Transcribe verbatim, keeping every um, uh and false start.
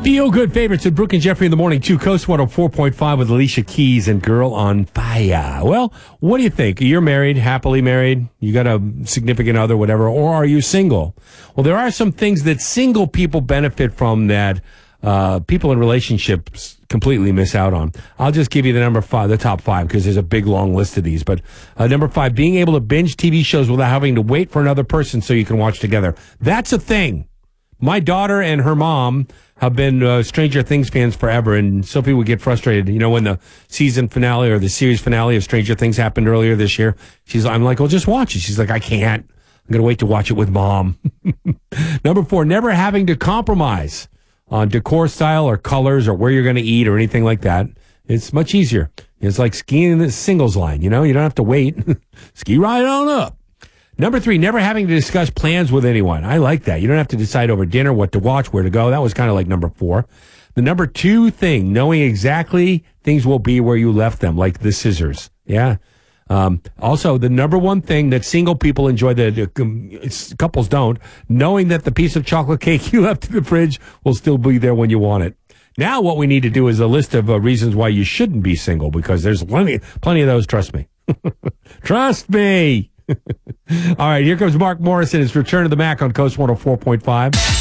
Feel-good favorites at Brooke and Jeffrey in the morning, too. Coast one oh four point five with Alicia Keys and Girl on Fire. Well, what do you think? You're married, happily married, you got a significant other, whatever, or are you single? Well, there are some things that single people benefit from that uh, people in relationships completely miss out on. I'll just give you the number five, the top five, because there's a big, long list of these. But uh, number five, being able to binge T V shows without having to wait for another person so you can watch together. That's a thing. My daughter and her mom have been uh, Stranger Things fans forever, and Sophie would get frustrated. You know, when the season finale or the series finale of Stranger Things happened earlier this year, she's, I'm like, well, just watch it. She's like, I can't. I'm going to wait to watch it with mom. Number four, never having to compromise on decor style or colors or where you're going to eat or anything like that. It's much easier. It's like skiing in the singles line. You know, you don't have to wait. Ski right on up. Number three, never having to discuss plans with anyone. I like that. You don't have to decide over dinner what to watch, where to go. That was kind of like number four. The number two thing, knowing exactly things will be where you left them, like the scissors. Yeah. Um, also, the number one thing that single people enjoy that um, couples don't, knowing that the piece of chocolate cake you left in the fridge will still be there when you want it. Now what we need to do is a list of uh, reasons why you shouldn't be single, because there's plenty, plenty of those, trust me. Trust me. All right, here comes Mark Morrison. It's Return to the Mac on Coast one oh four point five.